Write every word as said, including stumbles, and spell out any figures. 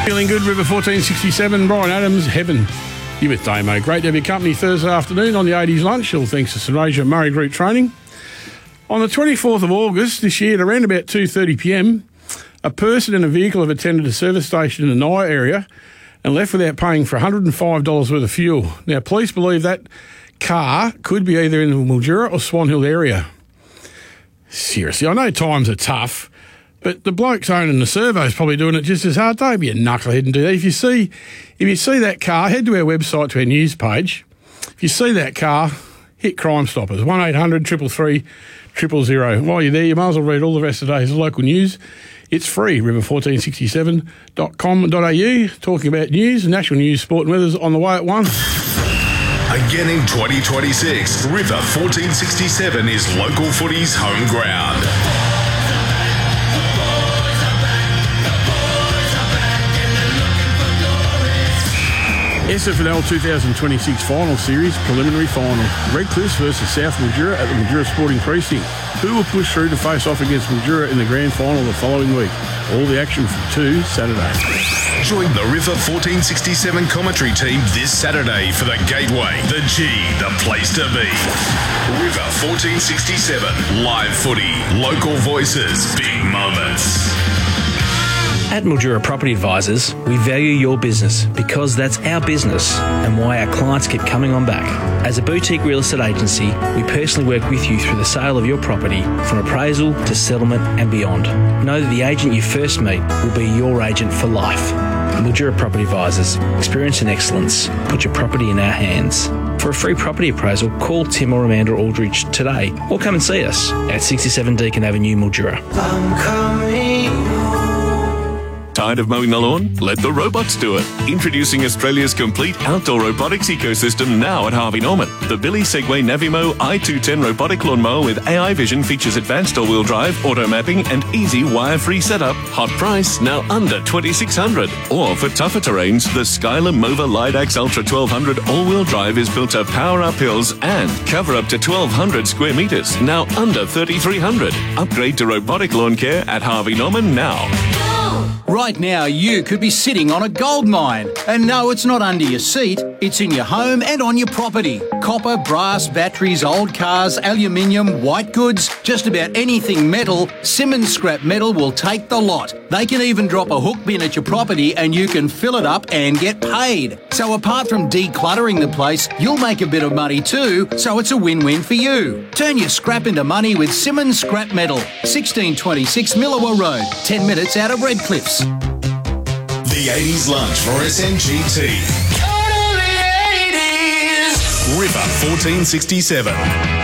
Feeling good, River fourteen sixty-seven, Brian Adams, Heaven. You with Damo. Great to have your company Thursday afternoon on the eighties lunch, all thanks to St Razor Murray Group Training. On the twenty-fourth of August this year, at around about two thirty p m, a person in a vehicle have attended a service station in the Nye area and left without paying for one hundred five dollars worth of fuel. Now, police believe that car could be either in the Mildura or Swan Hill area. Seriously, I know times are tough, but the blokes owning the servo's probably doing it just as hard. Don't be a knucklehead and do that. If you see, if you see that car, head to our website, to our news page. If you see that car, hit Crime Stoppers, one eight hundred, three three three, zero zero zero. While you're there, you might as well read all the rest of today's local news. It's free, river fourteen sixty-seven dot com dot a u. Talking about news, national news, sport and weather's on the way at one. Again in twenty twenty-six, River fourteen sixty-seven is local footy's home ground. S F L twenty twenty-six Final Series Preliminary Final. Redcliffe versus South Mildura at the Mildura Sporting Precinct. Who will push through to face off against Mildura in the Grand Final the following week? All the action from two Saturday. Join the River fourteen sixty-seven commentary team this Saturday for the Gateway, the G, the place to be. River fourteen sixty-seven, live footy, local voices, big moments. At Mildura Property Advisors, we value your business because that's our business and why our clients keep coming on back. As a boutique real estate agency, we personally work with you through the sale of your property, from appraisal to settlement and beyond. Know that the agent you first meet will be your agent for life. Mildura Property Advisors, experience and excellence. Put your property in our hands. For a free property appraisal, call Tim or Amanda Aldridge today or come and see us at sixty-seven Deakin Avenue, Mildura. I'm coming home. Tired of mowing the lawn? Let the robots do it. Introducing Australia's complete outdoor robotics ecosystem now at Harvey Norman. The Billy Segway Navimo i two ten robotic lawnmower with A I vision features advanced all-wheel drive, auto mapping and easy wire-free setup. Hot price, now under twenty-six hundred dollars. Or for tougher terrains, the Skyler Mova Lidax Ultra twelve hundred all-wheel drive is built to power up hills and cover up to twelve hundred square metres, now under thirty-three hundred dollars. Upgrade to robotic lawn care at Harvey Norman now. Right now, you could be sitting on a gold mine. And no, it's not under your seat. It's in your home and on your property. Copper, brass, batteries, old cars, aluminium, white goods, just about anything metal, Simmons Scrap Metal will take the lot. They can even drop a hook bin at your property and you can fill it up and get paid. So apart from decluttering the place, you'll make a bit of money too, so it's a win-win for you. Turn your scrap into money with Simmons Scrap Metal. sixteen twenty-six Millawa Road, ten minutes out of Redcliffs. The eighties lunch for S N G T. River fourteen sixty-seven.